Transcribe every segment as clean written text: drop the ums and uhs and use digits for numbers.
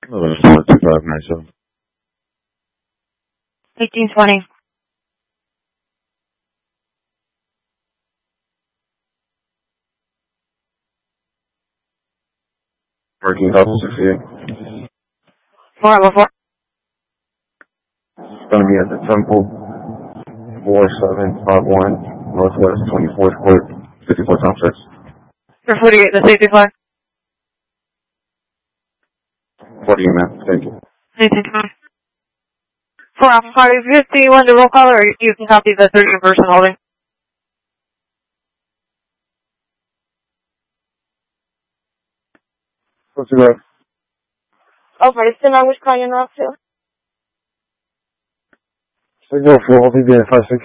$2597. 1820. $13,068. 404. It's going to be at the Temple, 4751 Northwest 24th Court, 54 Complex. For 48, the safety flag. 48, ma'am. Thank you. 1820. 4 Alpha 551 to roll call, or you can copy the 30 person holding. What's your name? Oh, sorry, it's the language calling in route 2. Signal for LVB 56.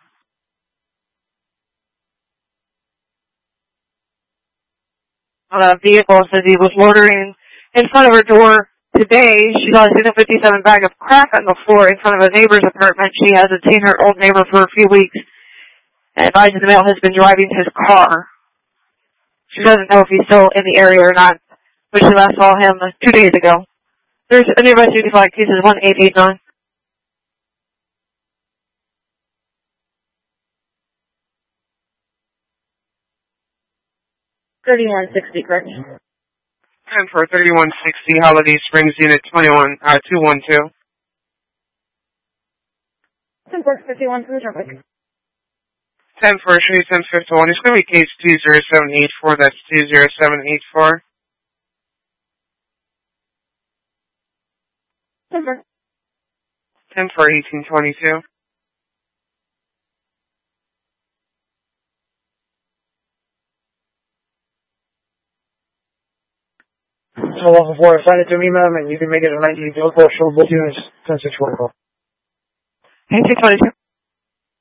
Vehicle says he was loitering in front of her door today. She saw a 57 bag of crack on the floor in front of a neighbor's apartment. She hasn't seen her old neighbor for a few weeks and advises the male has been driving his car. She doesn't know if he's still in the area or not, but she last saw him 2 days ago. There's a nearby safety flag, cases 1889. 3160, correct? 10 for 3160, Holiday Springs, Unit 212. 10 for 51, please, traffic. 10 for Street 1051. It's going to be case 20784. That's 20784. 10 for. 10 for 1822. So level 4, assign it to me, ma'am, and you can make it a 19 bill for show both units 10-6 call. 1822.